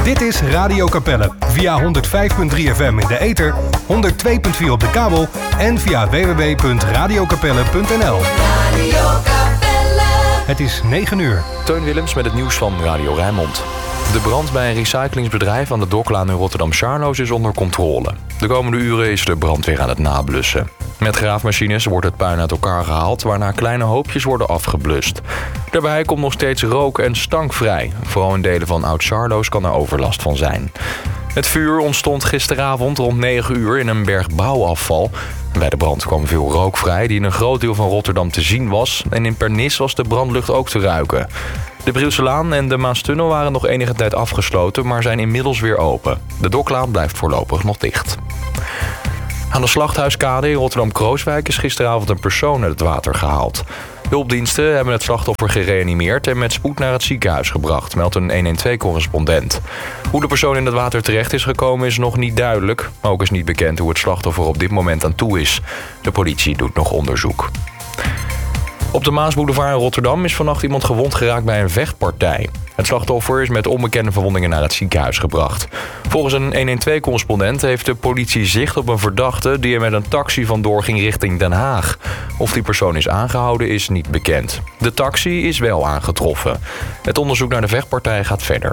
Dit is Radio Capelle via 105.3 FM in de ether, 102.4 op de kabel en via www.radiocapelle.nl. Radio Capelle. Het is 9 uur. Teun Willems met het nieuws van Radio Rijnmond. De brand bij een recyclingsbedrijf aan de Doklaan in Rotterdam-Charloes is onder controle. De komende uren is de brandweer aan het nablussen. Met graafmachines wordt het puin uit elkaar gehaald, waarna kleine hoopjes worden afgeblust. Daarbij komt nog steeds rook en stank vrij. Vooral in delen van Oud-Charloes kan er overlast van zijn. Het vuur ontstond gisteravond rond 9 uur in een berg bouwafval. Bij de brand kwam veel rook vrij die in een groot deel van Rotterdam te zien was. En in Pernis was de brandlucht ook te ruiken. De Brielselaan en de Maastunnel waren nog enige tijd afgesloten, maar zijn inmiddels weer open. De Doklaan blijft voorlopig nog dicht. Aan de Slachthuiskade in Rotterdam-Krooswijk is gisteravond een persoon uit het water gehaald. Hulpdiensten hebben het slachtoffer gereanimeerd en met spoed naar het ziekenhuis gebracht, meldt een 112-correspondent. Hoe de persoon in het water terecht is gekomen is nog niet duidelijk. Ook is niet bekend hoe het slachtoffer op dit moment aan toe is. De politie doet nog onderzoek. Op de Maasboulevard in Rotterdam is vannacht iemand gewond geraakt bij een vechtpartij. Het slachtoffer is met onbekende verwondingen naar het ziekenhuis gebracht. Volgens een 112-correspondent heeft de politie zicht op een verdachte die er met een taxi vandoor ging richting Den Haag. Of die persoon is aangehouden is niet bekend. De taxi is wel aangetroffen. Het onderzoek naar de vechtpartij gaat verder.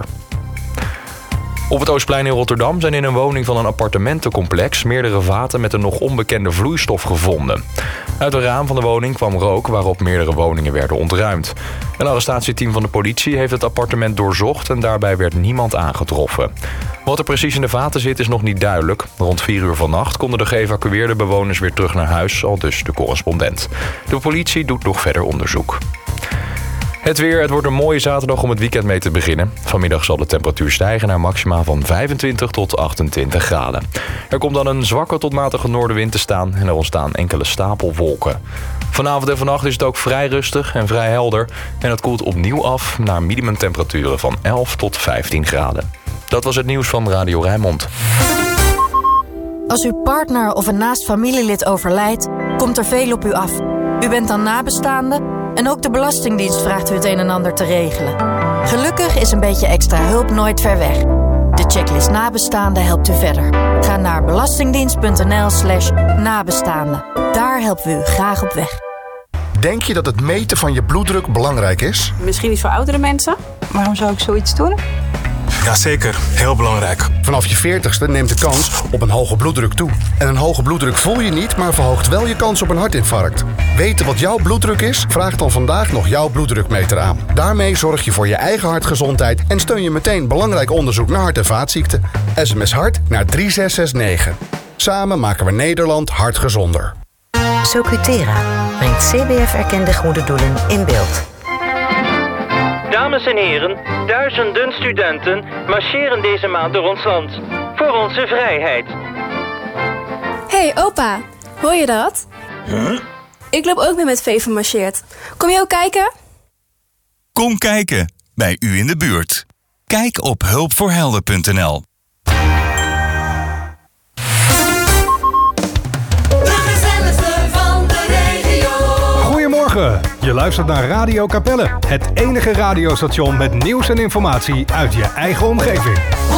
Op het Oostplein in Rotterdam zijn in een woning van een appartementencomplex meerdere vaten met een nog onbekende vloeistof gevonden. Uit een raam van de woning kwam rook waarop meerdere woningen werden ontruimd. Een arrestatieteam van de politie heeft het appartement doorzocht en daarbij werd niemand aangetroffen. Wat er precies in de vaten zit is nog niet duidelijk. Rond 4 uur vannacht konden de geëvacueerde bewoners weer terug naar huis, aldus de correspondent. De politie doet nog verder onderzoek. Het weer, het wordt een mooie zaterdag om het weekend mee te beginnen. Vanmiddag zal de temperatuur stijgen naar maxima van 25 tot 28 graden. Er komt dan een zwakke tot matige noordenwind te staan en er ontstaan enkele stapelwolken. Vanavond en vannacht is het ook vrij rustig en vrij helder. En het koelt opnieuw af naar minimumtemperaturen van 11 tot 15 graden. Dat was het nieuws van Radio Rijnmond. Als uw partner of een naast familielid overlijdt, komt er veel op u af. U bent dan nabestaande en ook de Belastingdienst vraagt u het een en ander te regelen. Gelukkig is een beetje extra hulp nooit ver weg. De checklist Nabestaanden helpt u verder. Ga naar belastingdienst.nl/nabestaanden. Daar helpen we u graag op weg. Denk je dat het meten van je bloeddruk belangrijk is? Misschien niet voor oudere mensen. Waarom zou ik zoiets doen? Jazeker, heel belangrijk. Vanaf je 40ste neemt de kans op een hoge bloeddruk toe. En een hoge bloeddruk voel je niet, maar verhoogt wel je kans op een hartinfarct. Weten wat jouw bloeddruk is? Vraag dan vandaag nog jouw bloeddrukmeter aan. Daarmee zorg je voor je eigen hartgezondheid en steun je meteen belangrijk onderzoek naar hart- en vaatziekten. SMS hart naar 3669. Samen maken we Nederland hartgezonder. Socutera brengt CBF-erkende goede doelen in beeld. Dames en heren, duizenden studenten marcheren deze maand door ons land. Voor onze vrijheid. Hey opa, hoor je dat? Huh? Ik loop ook mee met Veven marcheert. Kom je ook kijken? Kom kijken, bij u in de buurt. Kijk op hulpvoorhelden.nl. Goedemorgen, je luistert naar Radio Capelle. Het enige radiostation met nieuws en informatie uit je eigen omgeving.